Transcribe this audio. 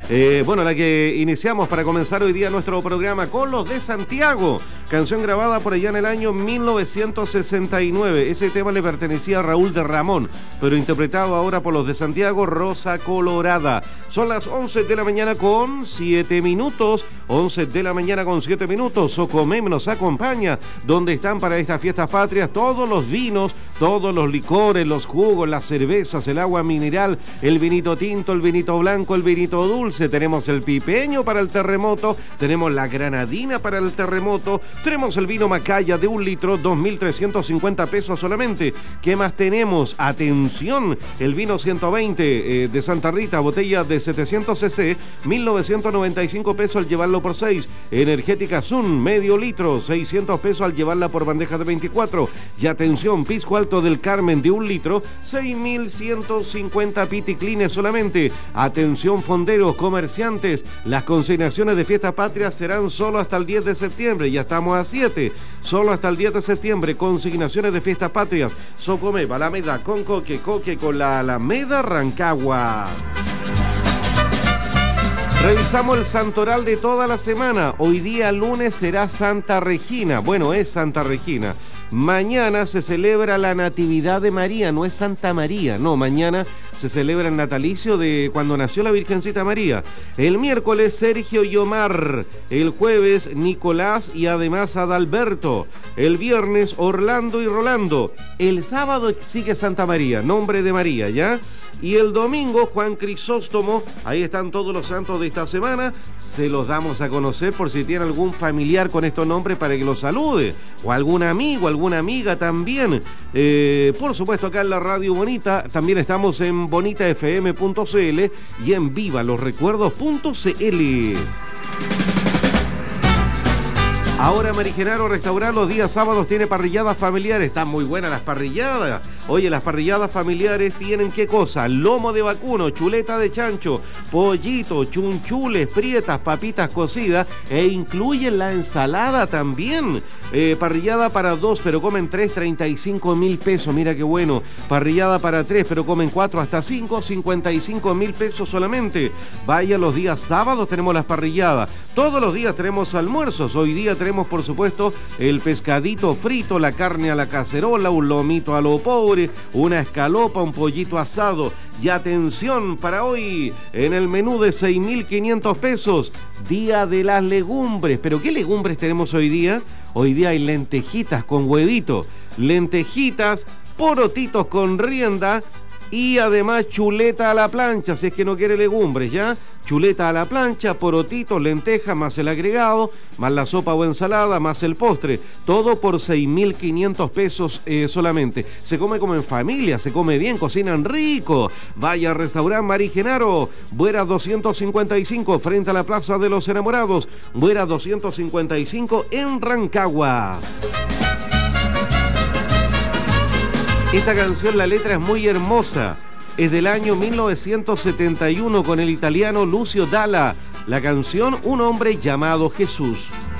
Bueno, la que iniciamos para comenzar hoy día nuestro programa con los de Santiago. Canción grabada por allá en el año 1969. Ese tema le pertenecía a Raúl de Ramón, pero interpretado ahora por los de Santiago, Rosa Colorada. Son las 11 de la mañana con 7 minutos. 11 de la mañana con 7 minutos. Socomem nos acompaña, donde están para estas fiestas patrias todos los vinos, todos los licores, los jugos, las cervezas, el agua mineral, el vinito tinto, el vinito blanco, el vinito dulce. Tenemos el pipeño para el terremoto, tenemos la granadina para el terremoto, tenemos el vino Macaya de 1 litro, 2.350 pesos solamente. ¿Qué más tenemos? Atención, el vino 120 de Santa Rita, botella de 700 cc, 1.995 pesos al llevarlo por 6. Energética Sun, medio litro, 600 pesos al llevarla por bandeja de 24. Y atención, Pisco Alto del Carmen de 1 litro, 6.150 piticlines solamente. Atención, fonderos, comerciantes, las consignaciones de fiesta patria serán solo hasta el 10 de septiembre, ya estamos a 7, solo hasta el 10 de septiembre, consignaciones de fiesta patria, Socomem, Alameda, con Coque con la Alameda Rancagua. Revisamos el santoral de toda la semana. Hoy día lunes será Santa Regina. Bueno, es Santa Regina. Mañana se celebra la Natividad de María, no es Santa María, no, mañana se celebra el natalicio de cuando nació la Virgencita María. El miércoles Sergio y Omar, el jueves Nicolás y además Adalberto, el viernes Orlando y Rolando, el sábado sigue Santa María, nombre de María, ¿ya? Y el domingo, Juan Crisóstomo. Ahí están todos los santos de esta semana. Se los damos a conocer por si tiene algún familiar con estos nombres para que los salude. O algún amigo, alguna amiga también. Por supuesto, acá en la Radio Bonita. También estamos en bonitafm.cl y en vivalosrecuerdos.cl. Ahora Mari Genaro Restaurant los días sábados tiene parrilladas familiares. Están muy buenas las parrilladas. Oye, las parrilladas familiares tienen ¿qué cosa? Lomo de vacuno, chuleta de chancho, pollito, chunchules, prietas, papitas cocidas e incluyen la ensalada también. Parrillada para 2, pero comen 3, 35.000 pesos. Mira qué bueno. Parrillada para 3, pero comen 4 hasta 5, 55.000 pesos solamente. Vaya, los días sábados tenemos las parrilladas. Todos los días tenemos almuerzos. Hoy día tenemos, por supuesto, el pescadito frito, la carne a la cacerola, un lomito a lo pobre, una escalopa, un pollito asado. Y atención, para hoy, en el menú de 6.500 pesos, Día de las Legumbres. ¿Pero qué legumbres tenemos hoy día? Hoy día hay lentejitas con huevito, lentejitas, porotitos con rienda y además chuleta a la plancha, si es que no quiere legumbres, ¿ya? Chuleta a la plancha, porotitos, lentejas, más el agregado, más la sopa o ensalada, más el postre. Todo por 6.500 pesos solamente. Se come como en familia, se come bien, cocinan rico. Vaya al restaurante Mari Genaro, Buera 255, frente a la Plaza de los Enamorados. Buera 255 en Rancagua. Esta canción, la letra es muy hermosa. Es del año 1971 con el italiano Lucio Dalla. La canción Un hombre llamado Jesús.